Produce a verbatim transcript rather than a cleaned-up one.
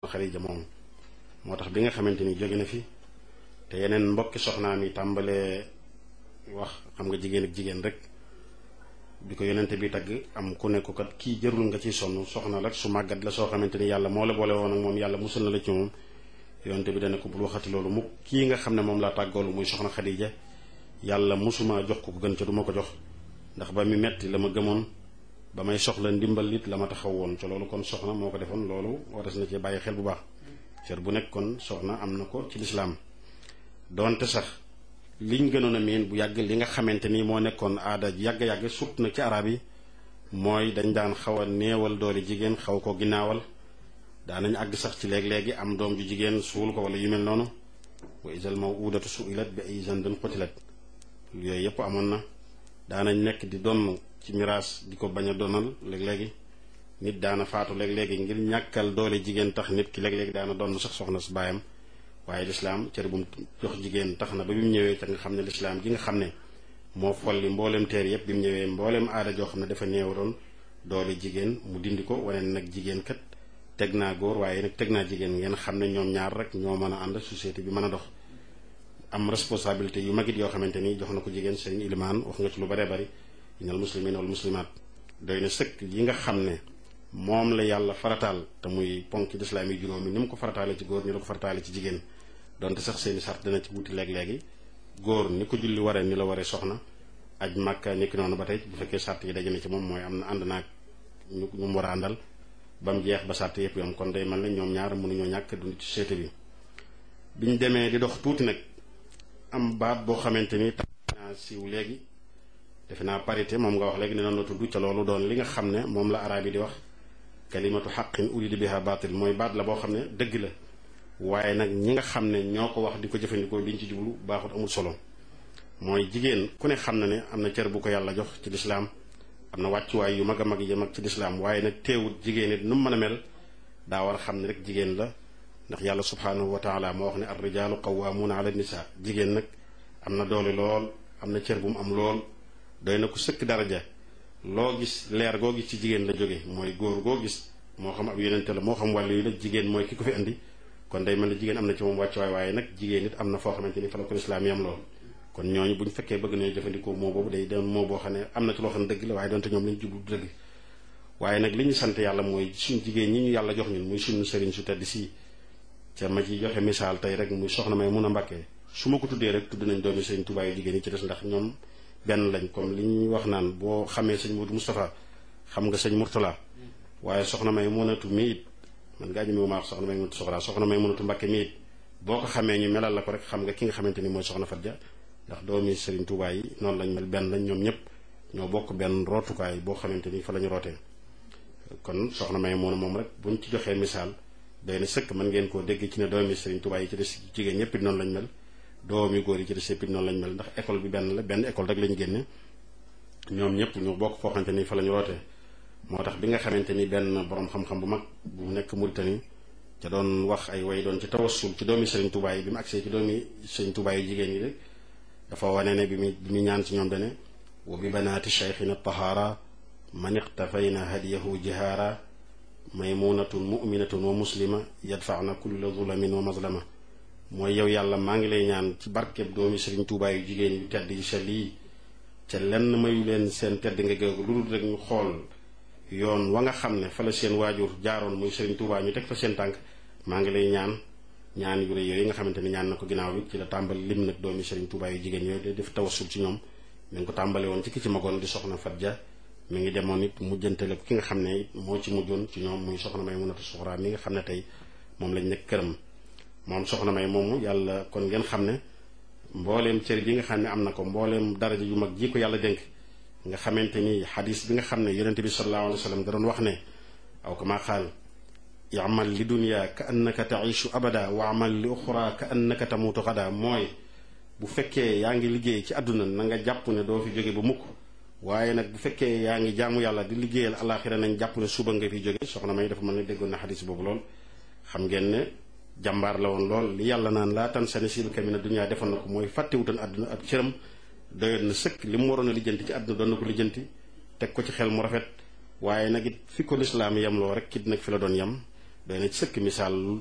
Xadija moom moo tax bi nga xamante ni jóge na fi te yeneen mbokki soxnaam yi tàmbalee wax xam nga jigéen ak jigéen rek bi ko yonente bi tagg am ku ne ko kat kii jërul nga ciy sonn soxna rek su màggat la soo xamante ni yàlla moo la boole woon ak moom yàlla musul na la ci moom yonente bi dana ko bul waxati loolu mukk kii nga xam ne moom laa tàggoolu muy soxna Xadija yàlla musuma jox ko ko gën ca du ma ko jox ndax ba mi metti la ma gëmoon ba may soxla ndimbal it la ma taxaw woon ca loolu kon soxna moo ko defoon loolu waras na cee bàyyi xel bu baax cër bu nekk kon soxna am na ko ci lislaam doonte sax liñ gënoon a miin bu yàgg li nga xamante ni moo nekkoon aada yàgg-yàgg sut na ci arab yi mooy dañ daan xaw a néewal doole jigéen xaw ko ginnaawal daanañ àgg sax ci léeg-léegi am doom ju jigéen suul ko wala yu mel noonu wa isal mawudatu suilat bi ay zandin qutilat yooyu yëpp amoon na daanañ nekk di donn ci miraas di ko bañ a donal léeg-léegi nit daana faatu léeg-léegi ngir ñàkkal doole jigéen tax nit ki léeg-léegi daana donn sax soxna su baayam waaye lislaam cër bu mu jox jigéen tax na ba bi mu ñëwee ca nga xam ne lislaam gi nga xam ne moo folli mboolem teer yëpp bi mu ñëwee mboolem aada joo xam ne dafa néewaroon doole jigéen mu dindi ko wane nag jigéen kat teg naa góor waaye nag teg naa jigéen ngeen xam ne ñoom ñaar rek ñoo mën a ànd société bi mën a dox am responsabilité yu magit yoo xamante ni jox na ko jigéen seen ilimaan wax nga ci lu bare bari inal muslimin wal muslimaat doy na sëkk yi nga xam ne moom la yàlla farataal te muy ponk lislaam yi juróomi ni mu ko farataale ci góor ni la ko farataale ci jigéen donte sax seeni sart dana ci wuti léeg-léegi góor ni ko julli waree ni la waree soxna aj màkka nekki noonu ba tey bu fekkee sart yi daje na ci moom mooy am na ànd naag ñu ñu mu war a àndal ba mu jeex ba sart yëpp yam kon day mel ne ñoom ñaar mënuñoo ñàkk dund ci société bi biñ demee di dox tuuti nag am baat boo xamante ni tax naa siiw léegi defe naa parité moom nga wax léegi ne noonu la tudd ca loolu doon li nga xam ne moom la araab yi di wax kalimatu xaqin urida biha baatil mooy baat la boo xam ne dëgg la waaye nag ñi nga xam ne ñoo ko wax di ko jëfandikoo liñ ci jublu baaxut amul solo mooy jigéen ku ne xam na ne am na cër bu ko yàlla jox ci lislaam am na wàccuwaay yu mag a mag yi mag ci lislaam waaye nag teewut jigéen it nu mu mën a mel daa war a xam ne rek jigéen la ndax yàlla subhaanahu wa taala moo wax ne ar rijaalu qawwaamuuna ala nisaa jigéen nag am na doole lool am na cër bu mu am lool doy na ko sëkk daraja loo gis leer goo gis ci jigéen la jóge mooy góor goo gis moo xam ab yonente la moo xam wàllu yu la jigéen mooy ki ko fi andi kon day mel ne jigéen am na ci moom wàccuwaay waaye nag jigéen it am na foo xamante ni fa la ko lislaam yam lool kon ñooñu bu ñu fekkee bëgg nañu jëfandikoo moo boobu day doon moo boo xam ne am na ci loo xam ne dëgg la waaye doonte ñoom lañu jublu dëgg waaye nag li ñu sant yàlla mooy suñu jigéen ñi ñu yàlla jox ñun muy suñu sëriñ su tedd si ca ma ci joxe misaal tey rek muy soxna may mun a mbàkkee su ma ko tuddee rek tudd nañ doomi sëriñ Tuubaa yu jigéen yi ci des ndax ñoom benn lañ comme li ñuy wax naan boo xamee sëñ Modou Moustapha xam nga sëñ Mourtala waaye soxna may munatu mi it man ngaa ñëme ma wax soxna may munatu soxra soxna may munatu mbàkke mi it boo ko xamee ñu melal la ko rek xam nga ki nga xamante ni mooy soxna Fadja ndax doomi sëriñ Tuubaa yi noonu lañ mel benn lañ ñoom ñëpp ñoo bokk benn rootukaay boo xamante ni fa la ñu rootee kon soxna may mun moom rek buñ ci joxee misaal doy na sëkk mën ngeen koo dégg ci ne doomi sëriñ Tuubaa yi ci des jigéen ñëpp it noonu lañ mel doomi góor yi ci des yëpp it noonu lañ mel ndax école bi benn la benn école rek lañ génne ñoom ñëpp ñu bokk foo xamante ni fa la ñu rootee moo tax bi nga xamante ni benn borom xam-xam bu mag bu nekk Mauritanie ca doon wax ay way doon ci tawassul ci doomi sëriñ Tuubaa yi bi mu agsee ci doomi sëriñ Tuubaa yi jigéen yi rek dafa wane ne bi mu bi mu ñaan ci ñoom dane wa bi banaati cheikhina tahaara man iqtafayna hadiyahu jihaara maymunatun muminatun wa muslima yadfaana kulla zulamin wa mazlama mooy yow yàlla maa ngi lay ñaan ci barkeb doomi sëriñ Tuubaa yu jigéen yu tedd yi sell yi ca lenn mayu leen seen tedd nga géegu lu dul rek ñu xool yoon wa nga xam ne fa la seen waajur jaaroon muy sëriñ Tuubaa ñu teg fa seen tànk maa ngi lay ñaan ñaan yu rëy yooyu nga xamante ni ñaan na ko ginnaaw bi ci la tàmbali lim nag doomi sëriñ Tuubaa yu jigéen yooyu def tawassul ci ñoom mi ngi ko tàmbale woon ci ki ci magoon di soxna Fadja mi ngi demoon it mujjantale ki nga xam ne moo ci mujjoon ci ñoom muy soxna may munatu suxraa mi nga xam ne tey moom lañ nekk këram moom soxna may moomu yàlla kon ngeen xam ne mbooleem cër bi nga xam ne am na ko mbooleem daraja yu mag ji ko yàlla dénk nga xamante ni xadis bi nga xam ne yonente bi sallallahu alayhi wa sallam da doon wax ne aw kama qaal yamal li dunya ka annaka taishu abada wa amal li uxra ka annaka tamutu xada mooy bu fekkee yaa ngi liggéey ci àdduna na nga jàpp ne doo fi jóge ba mukk waaye nag bu fekkee yaa ngi jaamu yàlla di liggéeyal alaxira nañ jàpp ne suba nga fi jóge soxna may dafa mën ne déggoon na xadis boobu lool xam ngeen ne jàmbaar la woon lool li yàlla naan laa tan sa nasiibaka mina dunya defoon na ko mooy fàttewutoon àdduna ab cëram doyoon na sëkk li mu waroon a lijjanti ci àdduna doon na ko lijjanti teg ko ci xel mu rafet waaye nag it fi ko lislaam yem loo rek kit nag fi la doon yem doy na sëkk misaal